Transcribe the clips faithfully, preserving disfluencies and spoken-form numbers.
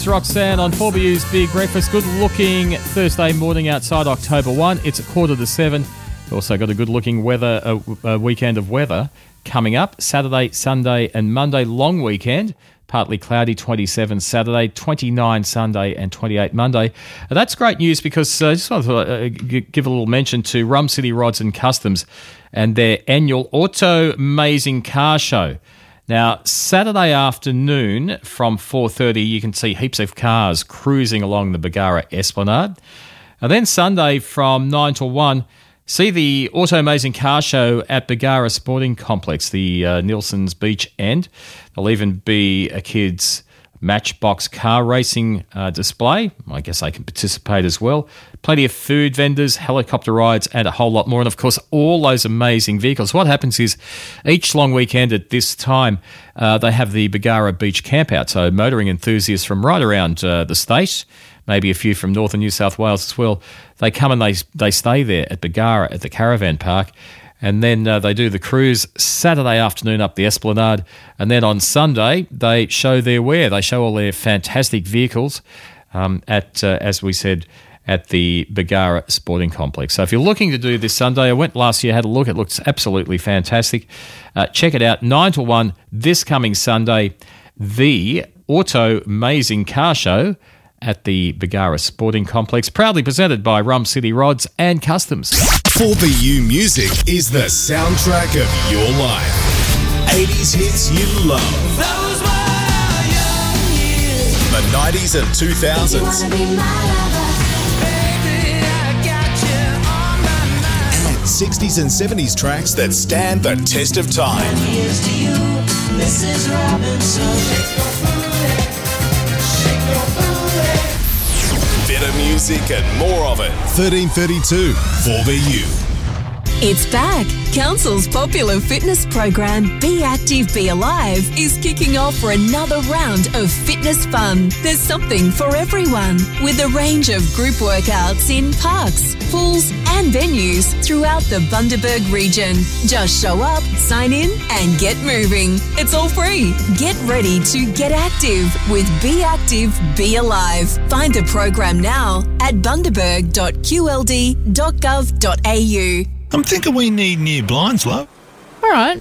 It's Roxanne on four B U's Big Breakfast. Good looking Thursday morning outside, October first. It's a quarter to seven. We've also got a good looking weather, a, a weekend of weather coming up. Saturday, Sunday and Monday, long weekend. Partly cloudy, twenty-seven Saturday, twenty-nine Sunday and twenty-eight Monday. Uh, that's great news because uh, I just want to uh, g- give a little mention to Rum City Rods and Customs and their annual Auto Amazing Car Show. Now, Saturday afternoon from four thirty, you can see heaps of cars cruising along the Bargara Esplanade. And then Sunday from nine till one, see the Auto Amazing Car Show at Bargara Sporting Complex, the uh, Nilson's Beach End. There'll even be a kids' matchbox car racing uh, display. I guess they can participate as well. Plenty of food vendors, helicopter rides, and a whole lot more. And, of course, all those amazing vehicles. What happens is each long weekend at this time, uh, they have the Bargara Beach Campout. So motoring enthusiasts from right around uh, the state, maybe a few from northern New South Wales as well, they come and they they stay there at Bargara at the caravan park. And then uh, they do the cruise Saturday afternoon up the Esplanade. And then on Sunday, they show their wear. They show all their fantastic vehicles um, at, uh, as we said, at the Bargara Sporting Complex. So if you're looking to do this Sunday, I went last year, had a look. It looks absolutely fantastic. Uh, check it out, nine to one this coming Sunday, the Auto Amazing Car Show at the Bargara Sporting Complex, proudly presented by Rum City Rods and Customs. four B U Music is the soundtrack of your life. eighties hits you love. Those were young years. The nineties and two thousands. And sixties and seventies tracks that stand the test of time. Here's to you, Missus Robinson. Better music and more of it. thirteen thirty-two, four B U. It's back. Council's popular fitness program, Be Active, Be Alive, is kicking off for another round of fitness fun. There's something for everyone, with a range of group workouts in parks, pools and venues throughout the Bundaberg region. Just show up, sign in and get moving. It's all free. Get ready to get active with Be Active, Be Alive. Find the program now at bundaberg dot q l d dot gov dot a u. I'm thinking we need new blinds, love. All right.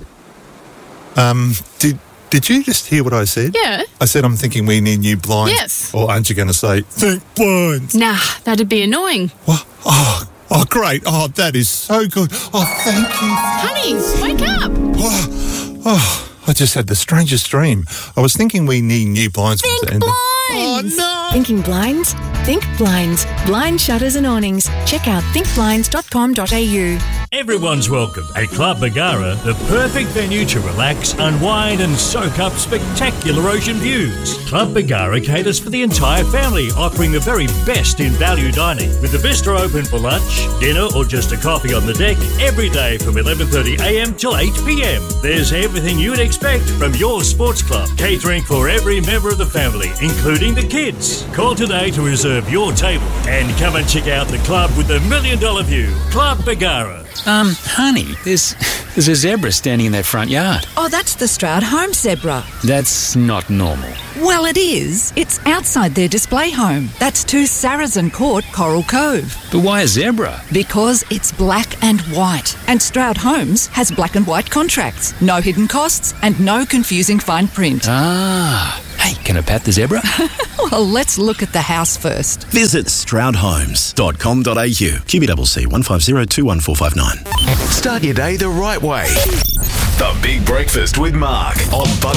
Um, did did you just hear what I said? Yeah. I said I'm thinking we need new blinds. Yes. Or aren't you going to say, think blinds? Nah, that'd be annoying. What? Oh, oh, great. Oh, that is so good. Oh, thank you. Honey, wake up. Oh, oh, I just had the strangest dream. I was thinking we need new blinds. Think and blinds. Oh, no. Thinking blinds? Think blinds. Blind shutters and awnings. Check out think blinds dot com dot a u. Everyone's welcome at Club Bargara, the perfect venue to relax, unwind and soak up spectacular ocean views. Club Bargara caters for the entire family, offering the very best in value dining, with the bistro open for lunch, dinner or just a coffee on the deck every day from eleven thirty a m till eight p m. There's everything you'd expect from your sports club, catering for every member of the family, including the kids. Call today to reserve your table and come and check out the club with the million dollar view. Club Bargara. Um, honey, there's there's a zebra standing in their front yard. Oh, that's the Stroud home zebra. That's not normal. Well, it is. It's outside their display home. That's two Saracen Court, Coral Cove. But why a zebra? Because it's black and white. And Stroud Homes has black and white contracts. No hidden costs and no confusing fine print. Ah. Hey, can I pat the zebra? Well, let's look at the house first. Visit stroud homes dot com dot a u. Q B C C one five zero two one four five nine. Start your day the right way. The Big Breakfast with Mark on